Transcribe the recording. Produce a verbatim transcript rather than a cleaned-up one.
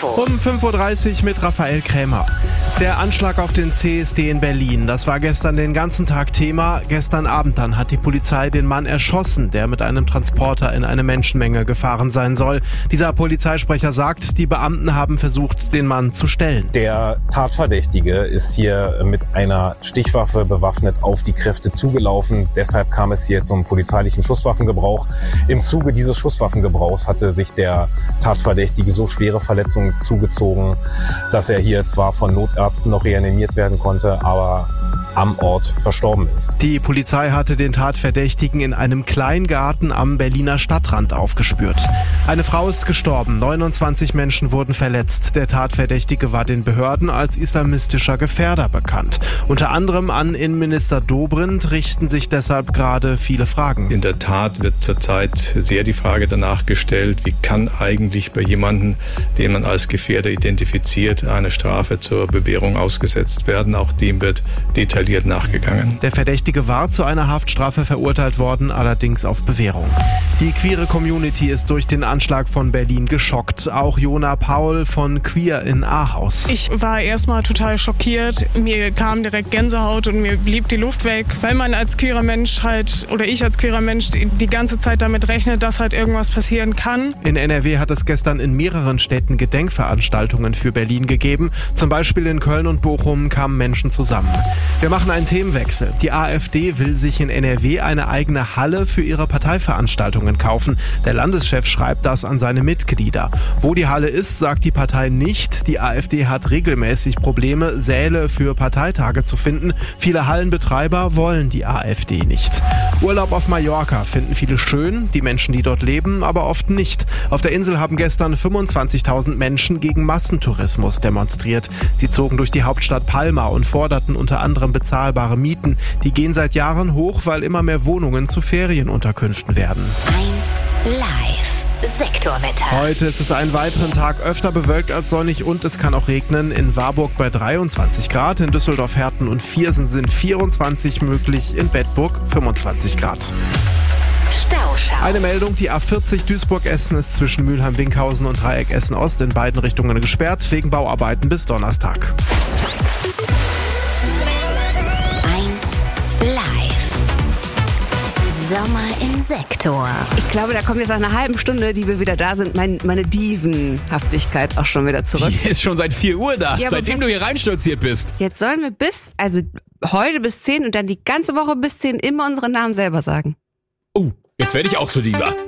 Info. Um fünf Uhr dreißig mit Raphael Krämer. Der Anschlag auf den C S D in Berlin, das war gestern den ganzen Tag Thema. Gestern Abend dann hat die Polizei den Mann erschossen, der mit einem Transporter in eine Menschenmenge gefahren sein soll. Dieser Polizeisprecher sagt, die Beamten haben versucht, den Mann zu stellen. Der Tatverdächtige ist hier mit einer Stichwaffe bewaffnet auf die Kräfte zugelaufen. Deshalb kam es hier zum polizeilichen Schusswaffengebrauch. Im Zuge dieses Schusswaffengebrauchs hatte sich der Tatverdächtige so schwere Verletzungen zugezogen, dass er hier zwar von Notärzten noch reanimiert werden konnte, aber am Ort verstorben ist. Die Polizei hatte den Tatverdächtigen in einem Kleingarten am Berliner Stadtrand aufgespürt. Eine Frau ist gestorben, neunundzwanzig Menschen wurden verletzt. Der Tatverdächtige war den Behörden als islamistischer Gefährder bekannt. Unter anderem an Innenminister Dobrindt richten sich deshalb gerade viele Fragen. In der Tat wird zurzeit sehr die Frage danach gestellt, wie kann eigentlich bei jemandem, den man als Gefährder identifiziert, eine Strafe zur Bewährung ausgesetzt werden. Auch dem wird detailliert nachgegangen. Der Verdächtige war zu einer Haftstrafe verurteilt worden, allerdings auf Bewährung. Die queere Community ist durch den Anschlag von Berlin geschockt. Auch Jona Paul von Queer in Ahaus. Ich war erstmal total schockiert. Mir kam direkt Gänsehaut und mir blieb die Luft weg, weil man als queerer Mensch halt, oder ich als queerer Mensch, die ganze Zeit damit rechnet, dass halt irgendwas passieren kann. In N R W hat es gestern in mehreren Städten Gedenkveranstaltungen für Berlin gegeben. Zum Beispiel in Köln und Bochum kamen Menschen zusammen. Wir machen einen Themenwechsel. Die AfD will sich in N R W eine eigene Halle für ihre Parteiveranstaltungen kaufen. Der Landeschef schreibt das an seine Mitglieder. Wo die Halle ist, sagt die Partei nicht. Die AfD hat regelmäßig Probleme, Säle für Parteitage zu finden. Viele Hallenbetreiber wollen die AfD nicht. Urlaub auf Mallorca finden viele schön, die Menschen, die dort leben, aber oft nicht. Auf der Insel haben gestern fünfundzwanzigtausend Menschen gegen Massentourismus demonstriert. Sie zogen durch die Hauptstadt Palma und forderten unter anderem bezahlbare Mieten. Die gehen seit Jahren hoch, weil immer mehr Wohnungen zu Ferienunterkünften werden. eins Live. Sektorwetter. Heute ist es einen weiteren Tag öfter bewölkt als sonnig und es kann auch regnen. In Warburg bei dreiundzwanzig Grad, in Düsseldorf, Herten und Viersen sind vierundzwanzig möglich, in Bedburg fünfundzwanzig Grad. Stauschau. Eine Meldung, die A vierzig Duisburg-Essen ist zwischen Mülheim-Winkhausen und Dreieck Essen-Ost in beiden Richtungen gesperrt, wegen Bauarbeiten bis Donnerstag. eins Live. Sommer im Sektor. Ich glaube, da kommt jetzt nach einer halben Stunde, die wir wieder da sind, mein, meine Dievenhaftigkeit auch schon wieder zurück. Die ist schon seit vier Uhr da, Ja, seitdem du hier reinstolziert bist. Jetzt sollen wir bis, also heute bis zehn und dann die ganze Woche bis zehn immer unsere Namen selber sagen. Oh, jetzt werde ich auch zur Diva.